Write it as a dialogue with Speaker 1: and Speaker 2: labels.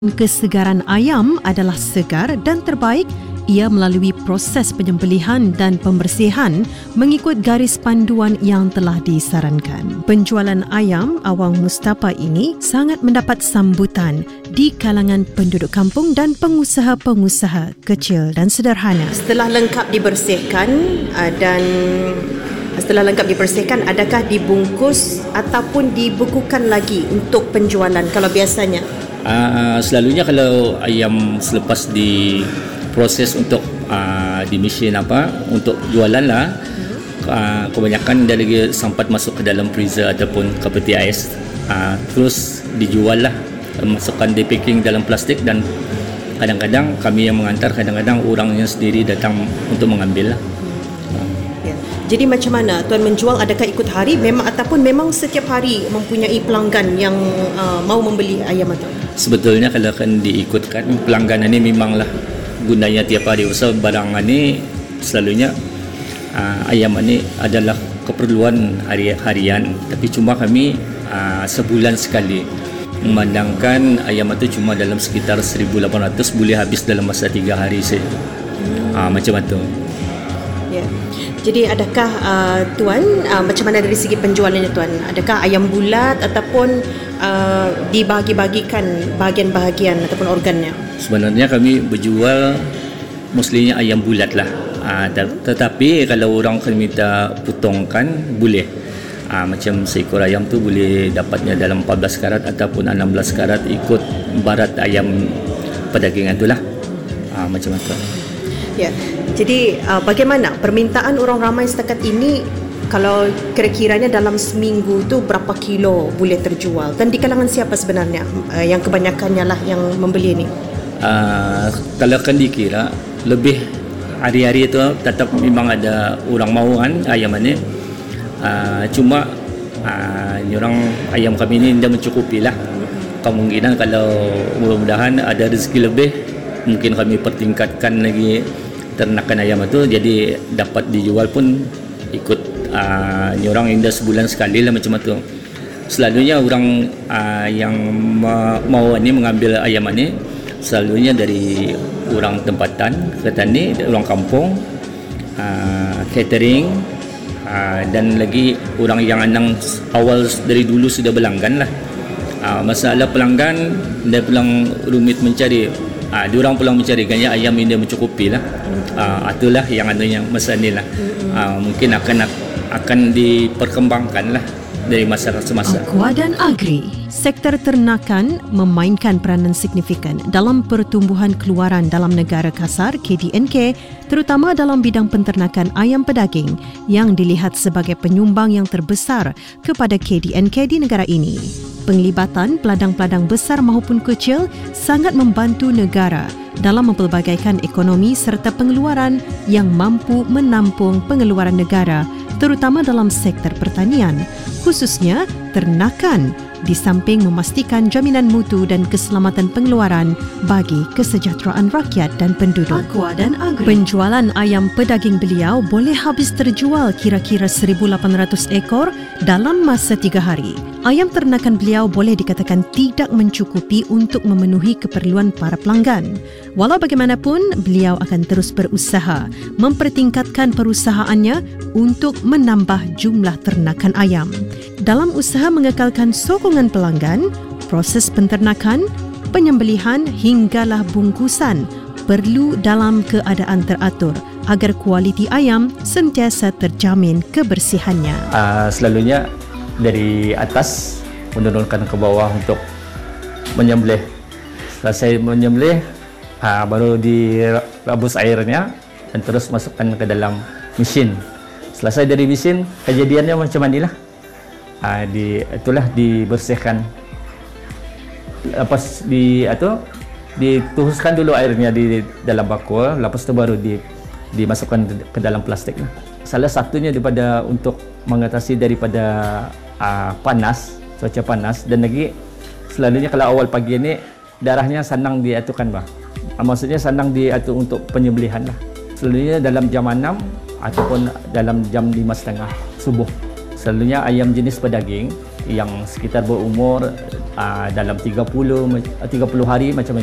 Speaker 1: Kesegaran ayam adalah segar dan terbaik ia melalui proses penyembelihan dan pembersihan mengikut garis panduan yang telah disarankan. Penjualan ayam Awang Mustafa ini sangat mendapat sambutan di kalangan penduduk kampung dan pengusaha-pengusaha kecil dan sederhana.
Speaker 2: Setelah lengkap dibersihkan, adakah dibungkus ataupun dibekukan lagi untuk penjualan kalau biasanya?
Speaker 3: Selalunya kalau ayam selepas diproses untuk di mesin untuk jualan lah, kebanyakan dia lagi sempat masuk ke dalam freezer ataupun ke peti ais, terus dijual lah, masukkan di packing dalam plastik, dan kadang-kadang kami yang mengantar, kadang-kadang orangnya sendiri datang untuk mengambil lah.
Speaker 2: Jadi macam mana tuan menjual? Adakah ikut hari ataupun memang setiap hari mempunyai pelanggan yang mau membeli ayam itu?
Speaker 3: Sebetulnya kalau akan diikutkan, pelanggan ini memanglah gunanya tiap hari. Sebab barang ini selalunya ayam ini adalah keperluan harian. Tapi cuma kami sebulan sekali. Memandangkan ayam itu cuma dalam sekitar 1,800 boleh habis dalam masa 3 hari saja. Macam itu.
Speaker 2: Ya. Jadi adakah tuan macam mana dari segi penjualannya tuan? Adakah ayam bulat ataupun dibagi-bagikan bahagian-bahagian ataupun organnya?
Speaker 3: Sebenarnya kami berjual mostlynya ayam bulat lah. Tetapi kalau orang kami minta potongkan boleh. Macam seekor ayam tu boleh dapatnya dalam 14 karat ataupun 16 karat ikut barat ayam pedagingan tu lah. Macam itu.
Speaker 2: Ya. Jadi bagaimana permintaan orang ramai setakat ini? Kalau kira-kiranya dalam seminggu tu berapa kilo boleh terjual? Dan di kalangan siapa sebenarnya yang kebanyakannya lah yang membeli ini?
Speaker 3: Kalau akan dikira lebih hari-hari itu tetap memang ada orang mahu kan ayam ini. Cuma orang ayam kami ini tidak mencukupi lah. Kemungkinan kalau mudah-mudahan ada rezeki lebih, mungkin kami pertingkatkan lagi ternakan ayam itu, jadi dapat dijual pun ikut orang indah sebulan sekali lah macam itu. Selalunya orang yang mau ini mengambil ayam ini selalunya dari orang tempatan, petani, orang kampung, catering, dan lagi orang yang anang awal dari dulu sudah berlanggan lah. Masalah pelanggan, dia pulang rumit mencari. Diorang pulang mencari gaya ayam ini mencukupi lah. Itulah yang adanya masa ni lah. Mungkin akan diperkembangkan lah dari masa ke masa.
Speaker 1: Aqua dan Agri, sektor ternakan memainkan peranan signifikan dalam pertumbuhan keluaran dalam negara kasar KDNK, terutama dalam bidang penternakan ayam pedaging yang dilihat sebagai penyumbang yang terbesar kepada KDNK di negara ini. Penglibatan peladang-peladang besar maupun kecil sangat membantu negara dalam mempelbagaikan ekonomi serta pengeluaran yang mampu menampung pengeluaran negara, terutama dalam sektor pertanian, khususnya ternakan, di samping memastikan jaminan mutu dan keselamatan pengeluaran bagi kesejahteraan rakyat dan penduduk.
Speaker 2: Aqua dan Agri.
Speaker 1: Penjualan ayam pedaging beliau boleh habis terjual kira-kira 1,800 ekor dalam masa 3 hari. Ayam ternakan beliau boleh dikatakan tidak mencukupi untuk memenuhi keperluan para pelanggan. Walau bagaimanapun, beliau akan terus berusaha mempertingkatkan perusahaannya untuk menambah jumlah ternakan ayam. Dalam usaha mengekalkan sokongan pelanggan, proses penternakan, penyembelihan hinggalah bungkusan perlu dalam keadaan teratur agar kualiti ayam sentiasa terjamin kebersihannya.
Speaker 4: Selalunya dari atas menurunkan ke bawah untuk menyembelih. Selesai menyembelih, baru direbus airnya dan terus masukkan ke dalam mesin. Selesai dari mesin, kejadiannya macam inilah. Itulah dibersihkan. Lepas dituhuskan dulu airnya di dalam bakul, lepas itu baru dimasukkan ke dalam plastik. Salah satunya daripada untuk mengatasi daripada panas, cuaca panas, dan lagi selalunya kalau awal pagi ini darahnya senang diaturkan bah. Maksudnya senang diatur untuk penyembelihan lah. Selalunya dalam jam 6 ataupun dalam jam 5.30 subuh. Selalunya ayam jenis pedaging yang sekitar berumur dalam 30 hari macam